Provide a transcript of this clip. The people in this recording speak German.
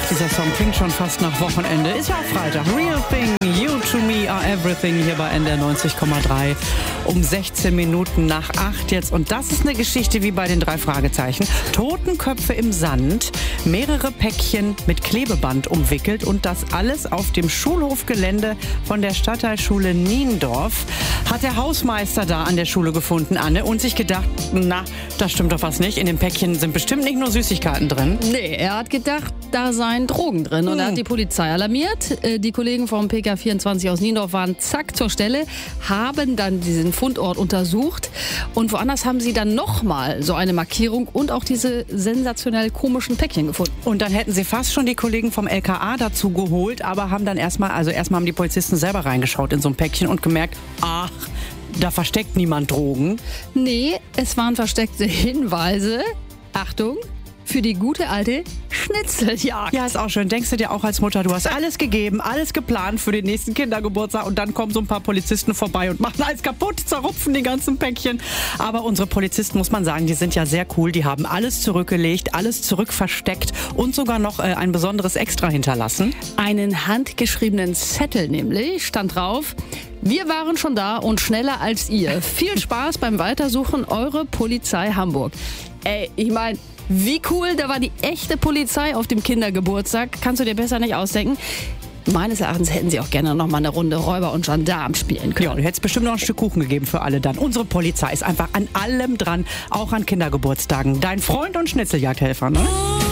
dieser Song klingt schon fast nach Wochenende. Ist ja auch Freitag. Real Thing, You to Me are Everything hier bei NDR 90,3 um 16 Minuten nach 8 jetzt. Und das ist eine Geschichte wie bei den 3 Fragezeichen. Totenköpfe im Sand, mehrere Päckchen mit Klebeband umwickelt und das alles auf dem Schulhofgelände von der Stadtteilschule Niendorf. Hat der Hausmeister da an der Schule gefunden, Anne, und sich gedacht, na, da stimmt doch was nicht. In den Päckchen sind bestimmt nicht nur Süßigkeiten drin. Nee, er hat gedacht, da seien Drogen drin und er hat die Polizei alarmiert. Die Kollegen vom PK24 aus Niendorf waren zack zur Stelle, haben dann diesen Fundort untersucht und woanders haben sie dann nochmal so eine Markierung und auch diese sensationell komischen Päckchen gefunden. Und dann hätten sie fast schon die Kollegen vom LKA dazu geholt, aber haben dann erstmal haben die Polizisten selber reingeschaut in so ein Päckchen und gemerkt, ach, da versteckt niemand Drogen. Nee, es waren versteckte Hinweise. Achtung, für die gute alte Schnitzeljagd. Ja, ist auch schön. Denkst du dir auch als Mutter, du hast alles gegeben, alles geplant für den nächsten Kindergeburtstag und dann kommen so ein paar Polizisten vorbei und machen alles kaputt, zerrupfen die ganzen Päckchen. Aber unsere Polizisten, muss man sagen, die sind ja sehr cool. Die haben alles zurückgelegt, alles zurückversteckt und sogar noch ein besonderes Extra hinterlassen. Einen handgeschriebenen Zettel nämlich, stand drauf: Wir waren schon da und schneller als ihr. Viel Spaß beim Weitersuchen, eure Polizei Hamburg. Ey, ich meine, wie cool, da war die echte Polizei auf dem Kindergeburtstag. Kannst du dir besser nicht ausdenken. Meines Erachtens hätten sie auch gerne noch mal eine Runde Räuber und Gendarm spielen können. Ja, du hättest bestimmt noch ein Stück Kuchen gegeben für alle dann. Unsere Polizei ist einfach an allem dran, auch an Kindergeburtstagen. Dein Freund und Schnitzeljagdhelfer, ne?